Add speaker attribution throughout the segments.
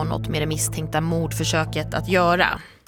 Speaker 1: något med det misstänkta mordförsöket att göra.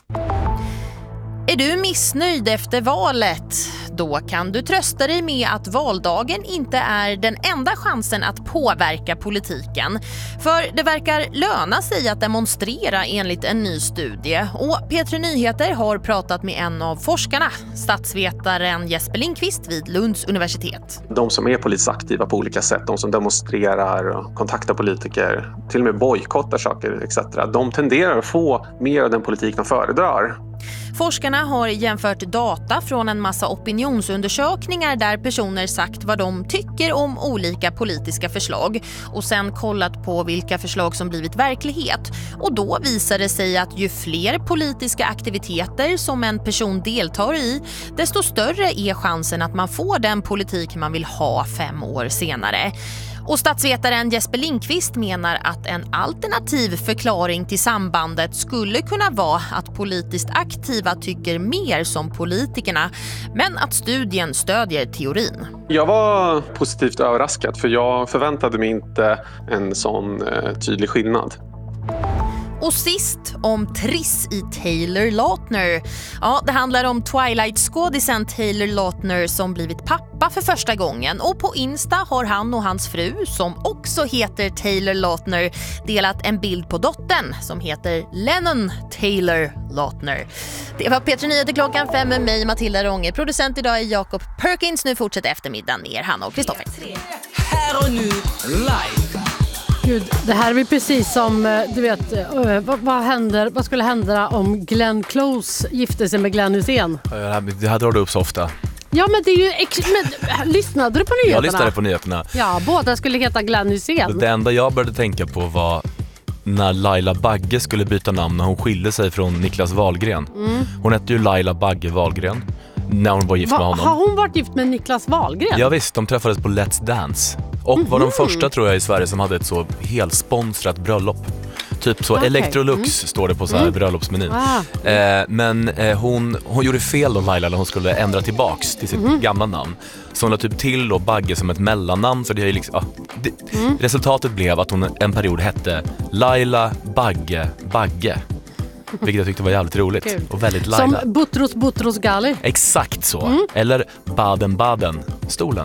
Speaker 1: Är du missnöjd efter valet? Då kan du trösta dig med att valdagen inte är den enda chansen att påverka politiken. För det verkar löna sig att demonstrera enligt en ny studie. Och P3 Nyheter har pratat med en av forskarna, statsvetaren Jesper Lindqvist vid Lunds universitet.
Speaker 2: De som är politiskt aktiva på olika sätt, de som demonstrerar, kontaktar politiker, till och med bojkottar saker etc. De tenderar att få mer av den politik de föredrar.
Speaker 1: Forskarna har jämfört data från en massa opinionsundersökningar där personer sagt vad de tycker om olika politiska förslag och sen kollat på vilka förslag som blivit verklighet. Och då visar det sig att ju fler politiska aktiviteter som en person deltar i, desto större är chansen att man får den politik man vill ha 5 år senare. Och statsvetaren Jesper Lindqvist menar att en alternativ förklaring till sambandet skulle kunna vara att politiskt aktiva tycker mer som politikerna, men att studien stödjer teorin.
Speaker 2: Jag var positivt överraskad för jag förväntade mig inte en sån tydlig skillnad.
Speaker 1: Och sist om Triss i Taylor Lautner. Ja, det handlar om Twilight-skådisen Taylor Lautner som blivit pappa för första gången. Och på Insta har han och hans fru, som också heter Taylor Lautner, delat en bild på dottern som heter Lennon Taylor Lautner. Det var P3 Nyheter klockan 5 med mig, Matilda Ronge. Producent idag är Jakob Perkins. Nu fortsätter eftermiddagen med Hanna och Kristoffer.
Speaker 3: Här och nu, live.
Speaker 4: Gud, det här är precis som, du vet, vad skulle hända om Glenn Close gifte sig med Glenn Hussein?
Speaker 5: Det här drar du upp så ofta.
Speaker 4: Ja, men det är ju... lyssnade du på nyheterna?
Speaker 5: Jag lyssnade på nyheterna.
Speaker 4: Ja, båda skulle heta Glenn Hussein.
Speaker 5: Det enda jag började tänka på var när Laila Bagge skulle byta namn när hon skilde sig från Niklas Wahlgren. Hon hette ju Laila Bagge Wahlgren när hon var gift med honom.
Speaker 4: Har hon varit gift med Niklas Wahlgren?
Speaker 5: Ja visst, de träffades på Let's Dance. Och var de första, tror jag, i Sverige som hade ett så helt sponsrat bröllop. Typ så, Electrolux står det på så här bröllopsmenyn. Men hon gjorde fel då, Laila, när hon skulle ändra tillbaks till sitt gamla namn. Så hon la typ till och Bagge som ett mellannamn. Så det är liksom, resultatet blev att hon en period hette Laila Bagge Bagge. Vilket jag tyckte var jävligt roligt. Kul. Och väldigt Laila.
Speaker 4: Som Butros Ghali.
Speaker 5: Exakt så. Eller Baden-Baden, stolen.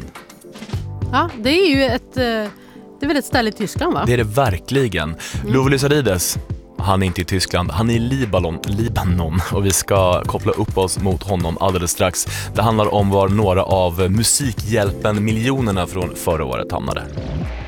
Speaker 4: Ja, det är ju det är väl ett ställe i Tyskland, va?
Speaker 5: Det är det verkligen. Lovis Arides, han är inte i Tyskland, han är i Libanon och vi ska koppla upp oss mot honom alldeles strax. Det handlar om var några av Musikhjälpen-miljonerna från förra året hamnade.